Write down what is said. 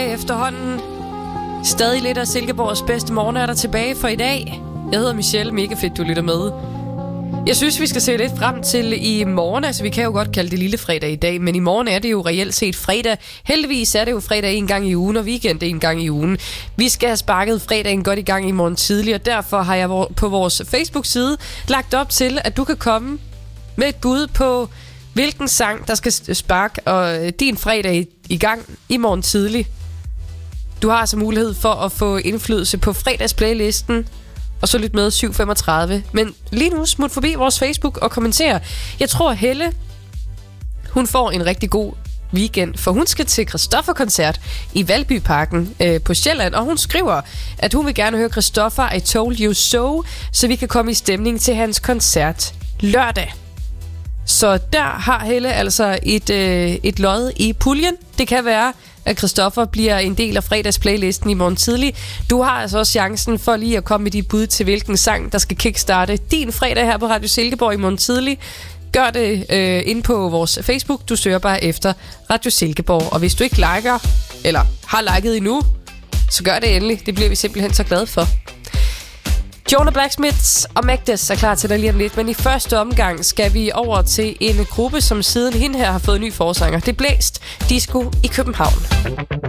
Efterhånden stadig lidt af Silkeborgs bedste morgen er der tilbage for i dag. Jeg hedder Michelle, mega fedt du lytter med. Jeg synes vi skal se lidt frem til i morgen. Altså vi kan jo godt kalde det lille fredag i dag, men i morgen er det jo reelt set fredag. Heldigvis er det jo fredag en gang i ugen og weekend en gang i ugen. Vi skal have sparket fredagen godt i gang i morgen tidlig, og derfor har jeg på vores Facebook-side lagt op til, at du kan komme med et bud på hvilken sang der skal sparke og din fredag i gang i morgen tidlig. Du har altså mulighed for at få indflydelse på fredagsplaylisten, og så lyt med 7.35. Men lige nu smut forbi vores Facebook og kommenter. Jeg tror Helle, hun får en rigtig god weekend, for hun skal til Christoffer-koncert i Valbyparken på Sjælland, og hun skriver, at hun vil gerne høre Christoffer I Told You So, så vi kan komme i stemning til hans koncert lørdag. Så der har Helle altså et lod i puljen. Det kan være, at Christoffer bliver en del af fredagsplaylisten i morgen tidlig. Du har altså også chancen for lige at komme med dit bud til, hvilken sang, der skal kickstarte din fredag her på Radio Silkeborg i morgen tidlig. Gør det ind på vores Facebook. Du søger bare efter Radio Silkeborg. Og hvis du ikke liker, eller har liket endnu, så gør det endelig. Det bliver vi simpelthen så glade for. Jonah Blacksmith og Magdes er klar til dig lige om lidt, men i første omgang skal vi over til en gruppe, som siden hende her har fået ny forsanger. Det blæst disco i København.